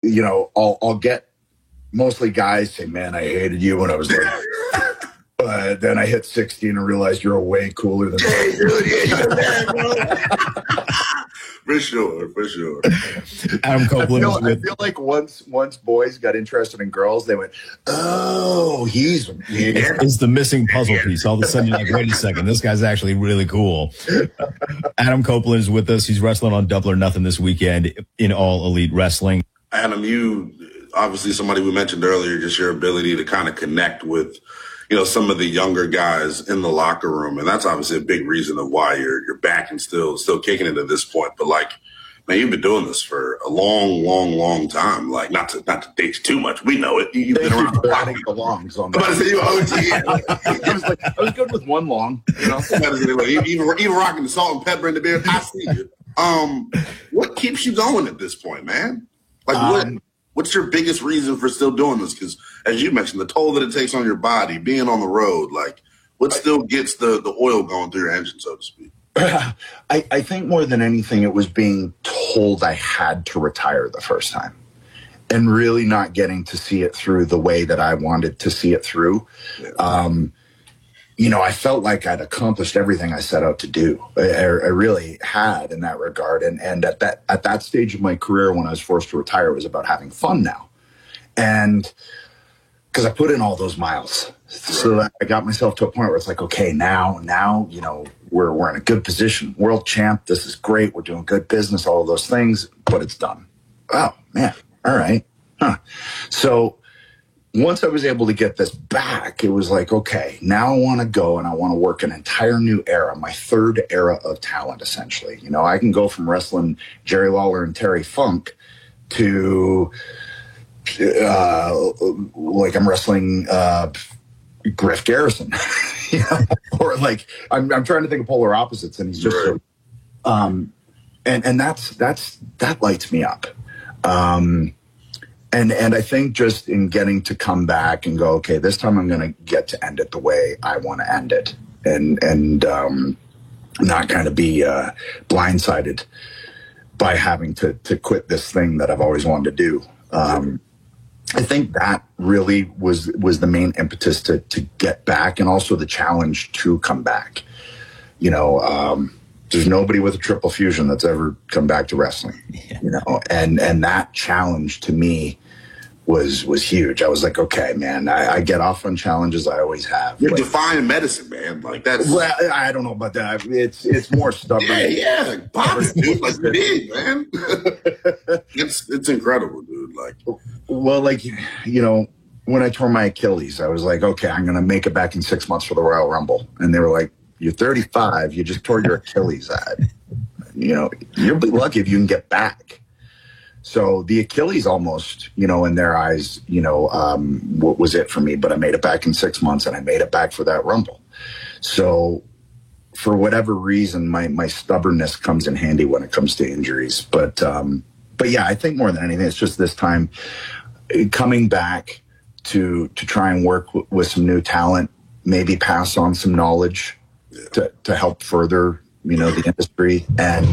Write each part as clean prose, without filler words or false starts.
I'll get mostly guys say, man, I hated you when I was like, but then I hit 16 and realized you're way cooler than me. Hey, dude, yeah, For sure. Adam Copeland I feel like once boys got interested in girls, they went, oh, he's It's the missing puzzle piece. All of a sudden, you're like, wait a second, this guy's actually really cool. Adam Copeland is with us. He's wrestling on Double or Nothing this weekend in All Elite Wrestling. Adam, you obviously somebody we mentioned earlier, just your ability to kind of connect with, some of the younger guys in the locker room. And that's obviously a big reason of why you're back and still kicking it at this point. But man, you've been doing this for a long, long, long time. Like, not to date you too much. We know it. You've been around the block. The longs on I'm about to say you OG. I was good with one long. Even rocking the salt and pepper in the beard. I see you. What keeps you going at this point, man? What's your biggest reason for still doing this? Because as you mentioned, the toll that it takes on your body, being on the road, what still gets the oil going through your engine, so to speak? I think more than anything, it was being told I had to retire the first time and really not getting to see it through the way that I wanted to see it through. Yeah. I felt like I'd accomplished everything I set out to do. I really had in that regard. And at that stage of my career, when I was forced to retire, it was about having fun now. And because I put in all those miles, so that I got myself to a point where it's like, okay, now, we're in a good position. World champ. This is great. We're doing good business, all of those things, but it's done. Oh man. All right. Huh. So once I was able to get this back, it was like, okay, now I want to go and I want to work an entire new era, my third era of talent, essentially. I can go from wrestling Jerry Lawler and Terry Funk to I'm wrestling Griff Garrison, or I'm trying to think of polar opposites, and he's just so, and that lights me up. And I think just in getting to come back and go, okay, this time I'm going to get to end it the way I want to end it, and not kind of be blindsided by having to quit this thing that I've always wanted to do. I think that really was the main impetus to get back, and also the challenge to come back. There's nobody with a triple fusion that's ever come back to wrestling, and that challenge to me was huge. I was like, okay, man, I get off on challenges. I always have. You're defying medicine, man. That's. Well, I don't know about that. It's more stubborn. yeah. Box, dude. You did, man. It's incredible, dude. Well, when I tore my Achilles, I was like, okay, I'm going to make it back in 6 months for the Royal Rumble. And they were like, you're 35. You just tore your Achilles. You'll be lucky if you can get back. So the Achilles almost, in their eyes, what was it for me? But I made it back in 6 months, and I made it back for that Rumble. So for whatever reason, my stubbornness comes in handy when it comes to injuries. But yeah, I think more than anything, it's just this time coming back to try and work with some new talent, maybe pass on some knowledge to help further, the industry,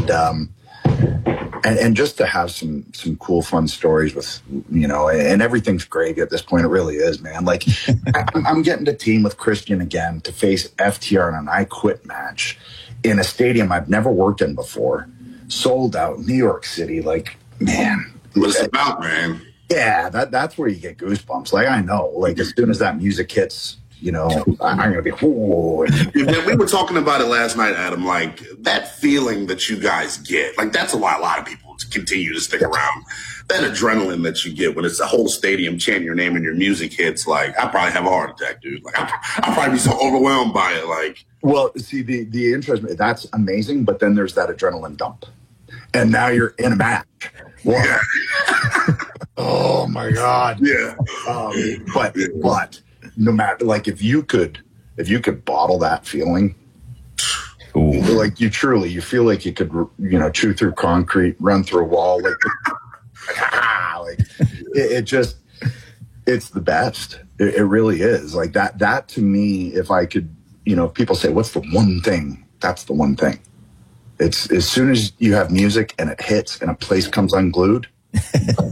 and just to have some cool, fun stories with, and everything's great at this point. It really is, man. I'm getting to team with Christian again to face FTR in an I Quit match in a stadium I've never worked in before, sold out, New York City. Man, what it's about, man. Yeah, that's where you get goosebumps. I know, as soon as that music hits, I'm going to be, whoa. We were talking about it last night, Adam, that feeling that you guys get, that's why a lot of people continue to stick around. That adrenaline that you get when it's a whole stadium chanting your name and your music hits, I probably have a heart attack, dude. I'll probably be so overwhelmed by it. Well, see, the interest, that's amazing, but then there's that adrenaline dump. And now you're in a match. Yeah. Oh, my God. Yeah. But no matter, if you could bottle that feeling, you feel like you could, chew through concrete, run through a wall, it's the best. It really is. That to me, if I could, people say, what's the one thing? That's the one thing. It's as soon as you have music and it hits and a place comes unglued,